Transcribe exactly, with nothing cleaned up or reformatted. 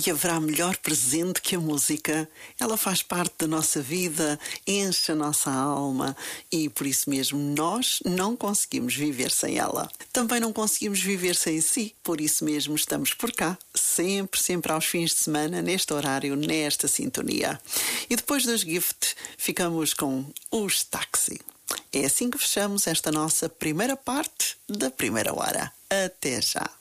E haverá melhor presente que a música? Ela faz parte da nossa vida, enche a nossa alma e por isso mesmo nós não conseguimos viver sem ela. Também não conseguimos viver sem si, por isso mesmo estamos por cá, sempre, sempre aos fins de semana, neste horário, nesta sintonia. E depois dos gift, ficamos com os táxi. É assim que fechamos esta nossa primeira parte da primeira hora. Até já!